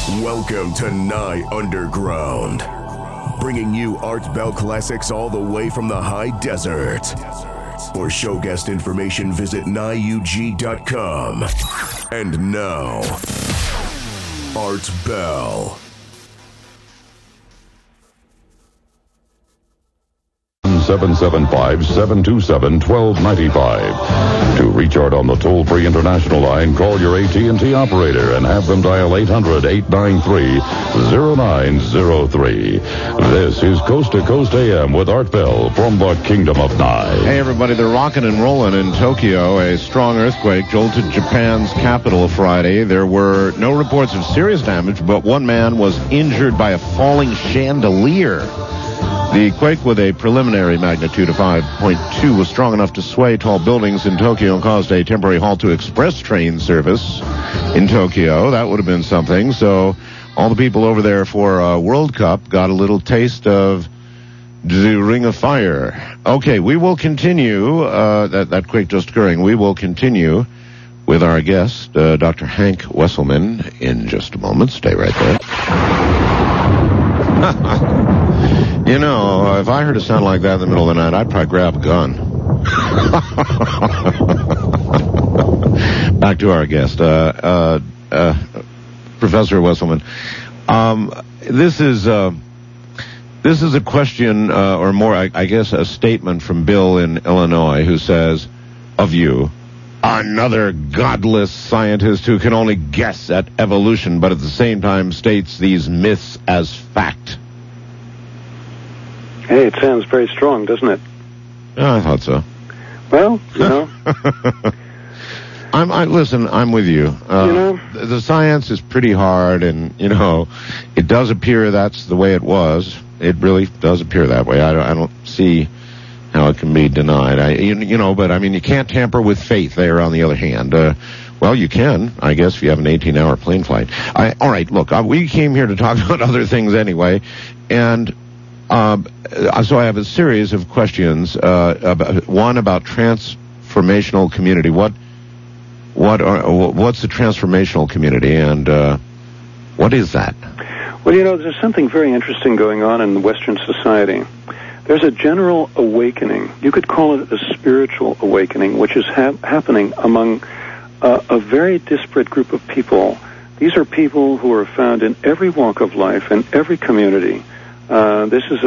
Welcome to Nye Underground, bringing you Art Bell classics all the way from the high desert. For show guest information, visit NyeUG.com. And now, Art Bell. 775-727-1295. To reach Art on the toll-free international line, call your AT&T operator and have them dial 800-893-0903. This is Coast to Coast AM with Art Bell from the Kingdom of Nye. Hey, everybody, they're rocking and rolling in Tokyo. A strong earthquake jolted Japan's capital Friday. There were no reports of serious damage, but one man was injured by a falling chandelier. The quake, with a preliminary magnitude of 5.2, was strong enough to sway tall buildings in Tokyo and caused a temporary halt to express train service in Tokyo. That would have been something. So all the people over there for World Cup got a little taste of the Ring of Fire. Okay, we will continue, that quake just occurring. We will continue with our guest, Dr. Hank Wesselman, in just a moment. Stay right there. You know, if I heard a sound like that in the middle of the night, I'd probably grab a gun. Back to our guest, Professor Wesselman. This is a question, or more, I guess, a statement from Bill in Illinois, who says, of you, another godless scientist who can only guess at evolution, but at the same time states these myths as fact. Hey, it sounds very strong, doesn't it? Yeah, I thought so. Well, you know. Listen, I'm with you. The science is pretty hard, and, it does appear that's the way it was. It really does appear that way. I don't see how it can be denied. But I mean, you can't tamper with faith there, on the other hand. Well, you can, I guess, if you have an 18-hour plane flight. All right, look, we came here to talk about other things anyway, and so I have a series of questions. One about transformational community. What's the transformational community, and what is that? Well, there's something very interesting going on in Western society. There's a general awakening. You could call it a spiritual awakening, which is happening among a very disparate group of people. These are people who are found in every walk of life, in every community. This is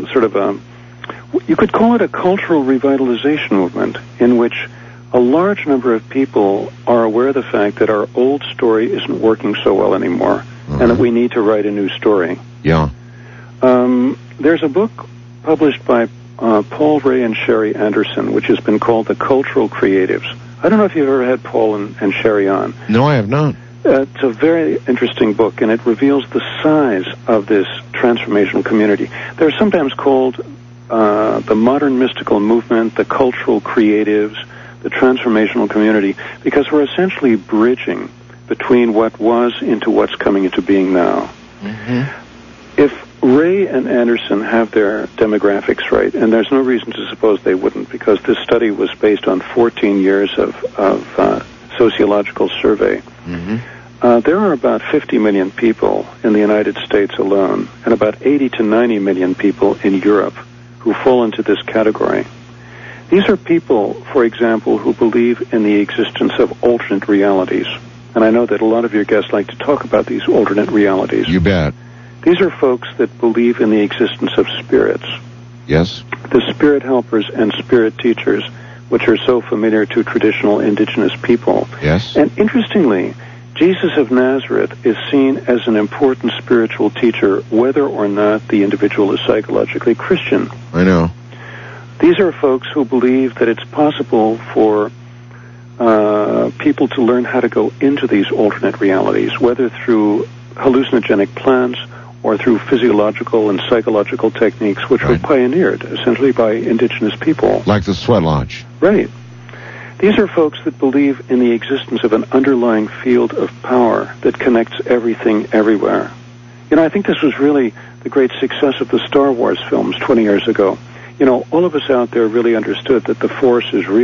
you could call it a cultural revitalization movement, in which a large number of people are aware of the fact that our old story isn't working so well anymore, and that we need to write a new story. Yeah. There's a book published by Paul Ray and Sherry Anderson, which has been called The Cultural Creatives. I don't know if you've ever had Paul and Sherry on. No, I have not. It's a very interesting book, and it reveals the size of this transformational community. They're sometimes called the modern mystical movement, the cultural creatives, the transformational community, because we're essentially bridging between what was into what's coming into being now. Mm-hmm. If Ray and Anderson have their demographics right, and there's no reason to suppose they wouldn't, because this study was based on 14 years of sociological survey. Mm-hmm. There are about 50 million people in the United States alone, and about 80 to 90 million people in Europe who fall into this category. These are people, for example, who believe in the existence of alternate realities. And I know that a lot of your guests like to talk about these alternate realities. You bet. These are folks that believe in the existence of spirits. Yes. The spirit helpers and spirit teachers, which are so familiar to traditional indigenous people. Yes. And interestingly, Jesus of Nazareth is seen as an important spiritual teacher, whether or not the individual is psychologically Christian. I know. These are folks who believe that it's possible for people to learn how to go into these alternate realities, whether through hallucinogenic plants or through physiological and psychological techniques, which were pioneered essentially by indigenous people. Like the Sweat Lodge. Right. These are folks that believe in the existence of an underlying field of power that connects everything everywhere. I think this was really the great success of the Star Wars films 20 years ago. All of us out there really understood that the Force is real.